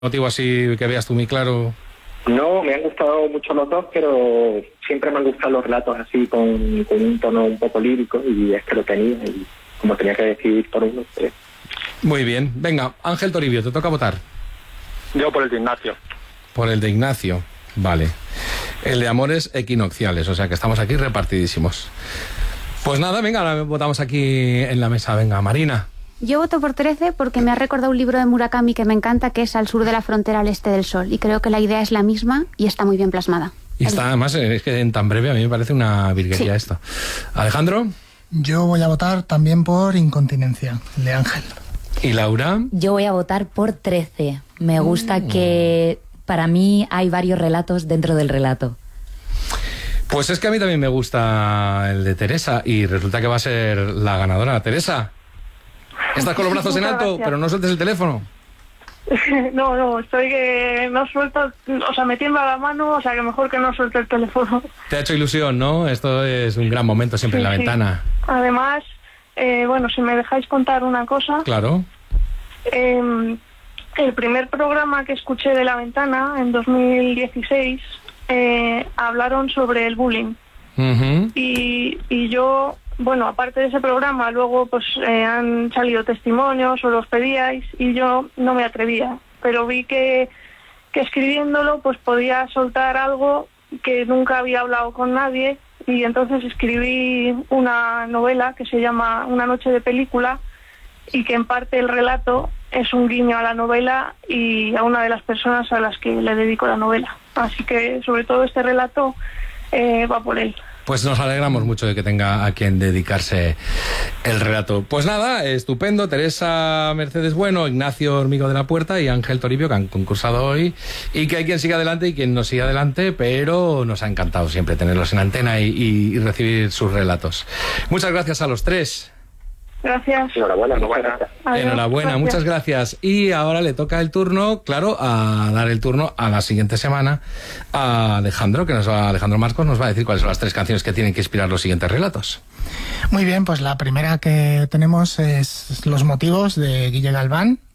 motivo así que veas tú muy claro? No, me han gustado mucho los dos, pero siempre me han gustado los relatos así con un tono un poco lírico, y es que lo tenía, y como tenía que decidir por uno, pues... Muy bien. Venga, Ángel Toribio, te toca votar. Yo por el de Ignacio. Por el de Ignacio, vale. El de Amores Equinocciales, o sea que estamos aquí repartidísimos. Pues nada, venga, ahora votamos aquí en la mesa. Venga, Marina. Yo voto por 13 porque me ha recordado un libro de Murakami que me encanta, que es Al sur de la frontera, al este del sol. Y creo que la idea es la misma y está muy bien plasmada. Y está, además, es que en tan breve a mí me parece una virguería esto. Alejandro. Yo voy a votar también por Incontinencia, el de Ángel. ¿Y Laura? Yo voy a votar por 13. Me gusta que para mí hay varios relatos dentro del relato. Pues es que a mí también me gusta el de Teresa y resulta que va a ser la ganadora. Teresa, estás con los brazos en alto, pero no sueltes el teléfono. No, estoy que no suelto, o sea, me tiembla la mano, o sea, que mejor que no suelte el teléfono. Te ha hecho ilusión, ¿no? Esto es un gran momento siempre en la ventana. Además, bueno, si me dejáis contar una cosa. Claro. El primer programa que escuché de La Ventana, en 2016, hablaron sobre el bullying. Y yo, bueno, aparte de ese programa, luego pues han salido testimonios o los pedíais y yo no me atrevía, pero vi que escribiéndolo pues podía soltar algo que nunca había hablado con nadie, y entonces escribí una novela que se llama Una noche de película, y que en parte el relato es un guiño a la novela y a una de las personas a las que le dedico la novela. Así que sobre todo este relato va por él. Pues nos alegramos mucho de que tenga a quien dedicarse el relato. Pues nada, estupendo. Teresa Mercedes Bueno, Ignacio Hormigo de la Puerta y Ángel Toribio, que han concursado hoy, y que hay quien siga adelante y quien no siga adelante, pero nos ha encantado siempre tenerlos en antena y recibir sus relatos. Muchas gracias a los tres. Gracias. Enhorabuena. Enhorabuena, muchas gracias. Y ahora le toca el turno, claro, a dar el turno a la siguiente semana a Alejandro, Alejandro Marcos nos va a decir cuáles son las 3 canciones que tienen que inspirar los siguientes relatos. Muy bien, pues la primera que tenemos es Los motivos, de Guille Galván.